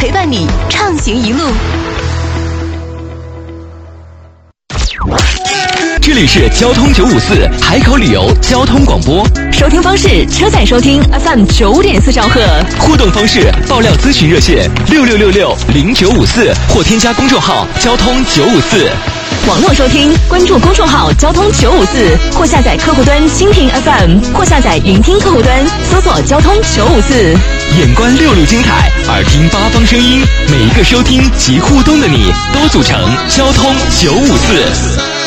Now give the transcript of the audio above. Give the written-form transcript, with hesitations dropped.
陪伴你畅行一路。 这里是交通954海口旅游交通广播， 收听方式：车载收听 FM 9.4兆赫， 互动方式：爆料咨询热线66660954或添加公众号交通954。 网络收听，关注公众号交通954或下载客户端蜻蜓 FM 或下载云听客户端，搜索交通954。 眼观6路精彩，耳听8方声音，每一个收听及互动的你，都组成交通954。